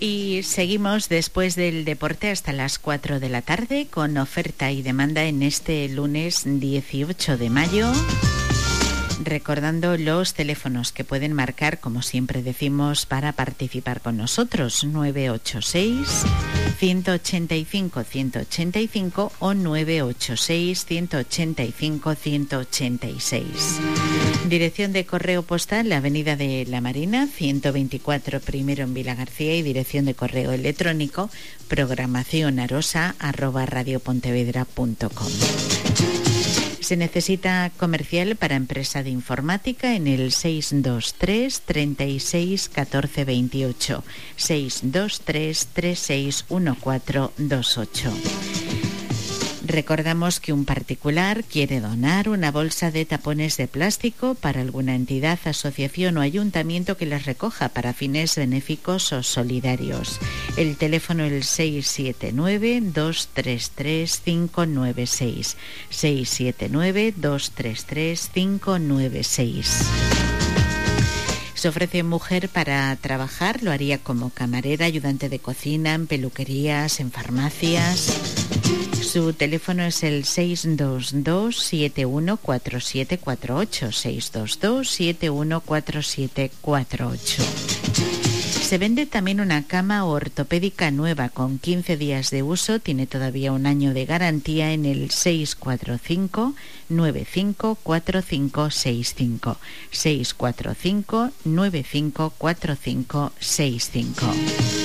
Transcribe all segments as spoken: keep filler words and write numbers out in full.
Y seguimos después del deporte hasta las cuatro de la tarde con oferta y demanda en este lunes dieciocho de mayo. Recordando los teléfonos que pueden marcar, como siempre decimos, para participar con nosotros: nueve ocho seis, uno ocho cinco, uno ocho cinco o nueve ocho seis, uno ocho cinco, uno ocho seis. Dirección de correo postal, la Avenida de la Marina, ciento veinticuatro primero en Vilagarcía, y dirección de correo electrónico programación arosa arroba radiopontevedra punto com. Se necesita comercial para empresa de informática en el seis dos tres, treinta y seis, catorce veintiocho, seis dos tres, treinta y seis, catorce veintiocho. Recordamos que un particular quiere donar una bolsa de tapones de plástico para alguna entidad, asociación o ayuntamiento que las recoja para fines benéficos o solidarios. El teléfono es el seis siete nueve, dos tres tres, cinco nueve seis, seis siete nueve, dos tres tres, cinco nueve seis. Se ofrece mujer para trabajar, lo haría como camarera, ayudante de cocina, en peluquerías, en farmacias. Su teléfono es el seis dos dos, siete uno cuatro siete cuatro ocho, seis dos dos, siete uno cuatro siete cuatro ocho. Se vende también una cama ortopédica nueva con quince días de uso, tiene todavía un año de garantía en el seis cuatro cinco, nueve cinco cuatro cinco seis cinco, seis cuatro cinco, nueve cinco cuatro cinco seis cinco.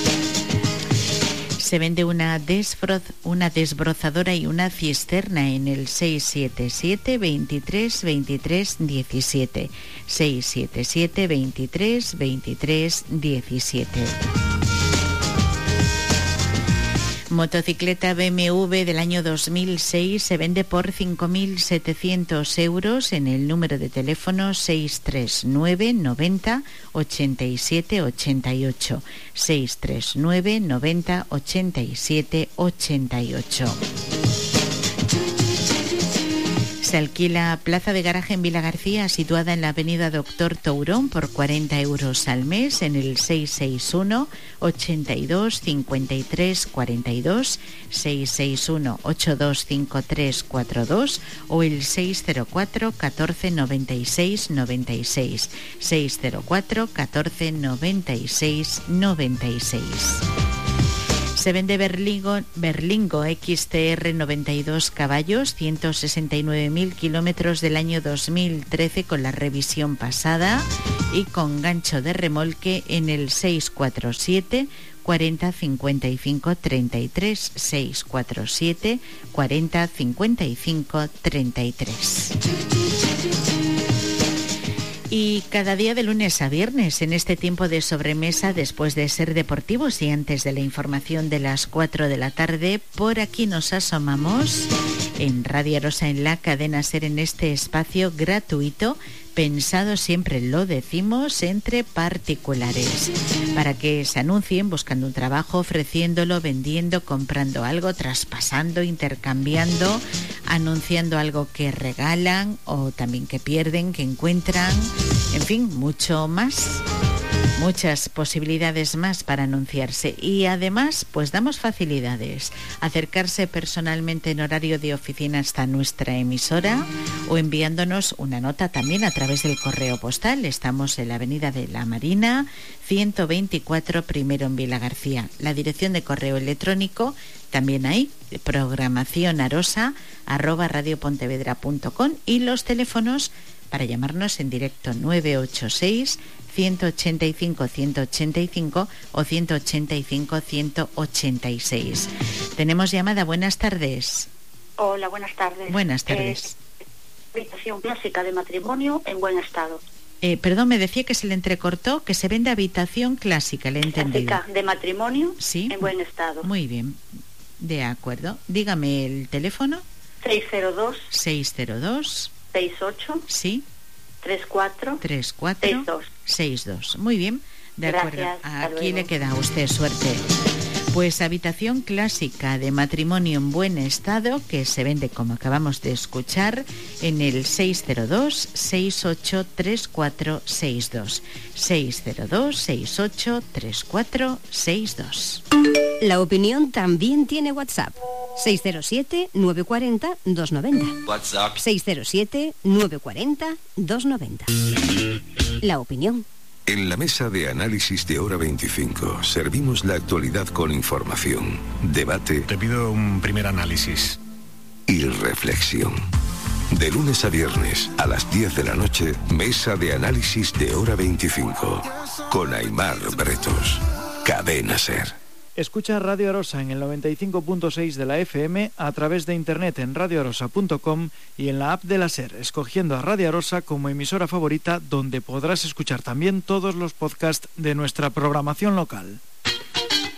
Se vende una, desbroz, una desbrozadora y una cisterna en el seis siete siete, veintitrés, veintitrés, diecisiete, seis siete siete, veintitrés, veintitrés, diecisiete. Motocicleta B M W del año dos mil seis se vende por cinco mil setecientos euros en el número de teléfono seis tres nueve, noventa, ochenta y siete, ochenta y ocho, seis tres nueve, noventa, ochenta y siete, ochenta y ocho. Se alquila plaza de garaje en Vilagarcía, situada en la avenida Doctor Tourón, por cuarenta euros al mes en el seis seis uno, ochenta y dos, cincuenta y tres, cuarenta y dos, seis seis uno, ochenta y dos, cincuenta y tres, cuarenta y dos o el seis cero cuatro, catorce, noventa y seis, noventa y seis, seis cero cuatro, catorce, noventa y seis, noventa y seis. Se vende Berlingo, Berlingo X T R noventa y dos caballos, ciento sesenta y nueve mil kilómetros del año dos mil trece con la revisión pasada y con gancho de remolque en el seis cuatro siete, cuarenta, cincuenta y cinco, treinta y tres, seis cuatro siete, cuarenta, cincuenta y cinco, treinta y tres. Y cada día de lunes a viernes, en este tiempo de sobremesa, después de ser deportivos y antes de la información de las cuatro de la tarde, por aquí nos asomamos en Radio Arosa, en la cadena SER, en este espacio gratuito, pensado, siempre lo decimos, entre particulares, para que se anuncien buscando un trabajo, ofreciéndolo, vendiendo, comprando algo, traspasando, intercambiando, anunciando algo que regalan o también que pierden, que encuentran, en fin, mucho más. Muchas posibilidades más para anunciarse y además pues damos facilidades. Acercarse personalmente en horario de oficina hasta nuestra emisora o enviándonos una nota también a través del correo postal. Estamos en la Avenida de la Marina, ciento veinticuatro primero en Vilagarcía. La dirección de correo electrónico también hay, programación arosa arroba radiopontevedra punto com, y los teléfonos para llamarnos en directo nueve ocho seis, ciento ochenta y cinco, ciento ochenta y cinco o ciento ochenta y cinco, ciento ochenta y seis. Tenemos llamada. Buenas tardes. Hola, buenas tardes. Buenas tardes. Eh, habitación clásica de matrimonio en buen estado. Eh, perdón, me decía que se le entrecortó, que se vende habitación clásica, le he entendido. Clásica de matrimonio, sí, en buen estado. Muy bien, de acuerdo. Dígame el teléfono. seis cero dos, seis cero dos, seis ocho, sí, treinta y cuatro, treinta y cuatro, sesenta y dos. Muy bien, de Gracias, acuerdo. Aquí le queda a usted suerte. Pues habitación clásica de matrimonio en buen estado que se vende, como acabamos de escuchar, en el seis cero dos, seis ocho tres cuatro seis dos. seis cero dos, seis ocho tres cuatro seis dos. La opinión también tiene WhatsApp. seis cero siete, nueve cuatro cero, dos nueve cero. WhatsApp. seis cero siete, nueve cuatro cero, dos nueve cero. La opinión. En la mesa de análisis de Hora veinticinco servimos la actualidad con información, debate. Te pido un primer análisis. Y reflexión. De lunes a viernes a las diez de la noche, mesa de análisis de Hora veinticinco. Con Aimar Bretos. Cadena SER. Escucha Radio Arosa en el noventa y cinco punto seis de la F M a través de internet en radio arosa punto com y en la app de la SER, escogiendo a Radio Arosa como emisora favorita, donde podrás escuchar también todos los podcasts de nuestra programación local.